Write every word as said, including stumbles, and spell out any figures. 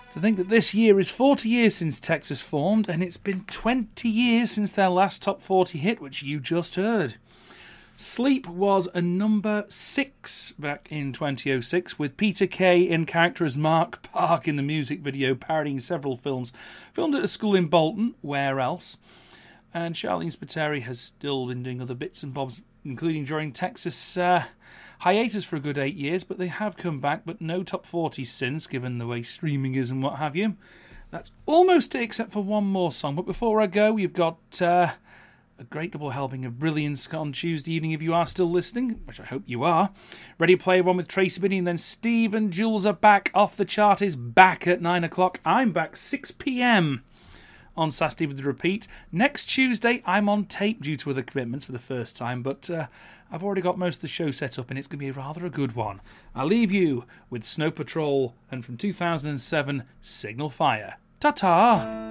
To think that this year is forty years since Texas formed, and it's been twenty years since their last top forty hit, which you just heard. Sleep was a number six back in twenty oh six, with Peter Kay in character as Mark Park in the music video, parodying several films filmed at a school in Bolton, where else? And Charlene Spiteri has still been doing other bits and bobs, including during Texas uh, hiatus for a good eight years, but they have come back, but no top forty since, given the way streaming is and what have you. That's almost it, except for one more song. But before I go, you've got uh, a great double helping of Brilliance on Tuesday evening, if you are still listening, which I hope you are. Ready Player One with Tracy Binney, and then Steve and Jules are back. Off the Chart is back at nine o'clock. I'm back six p.m. on Saturday with the repeat. Next Tuesday, I'm on tape due to other commitments for the first time, but uh, I've already got most of the show set up, and it's going to be rather a good one. I'll leave you with Snow Patrol, and from two thousand seven, Signal Fire. Ta-ta!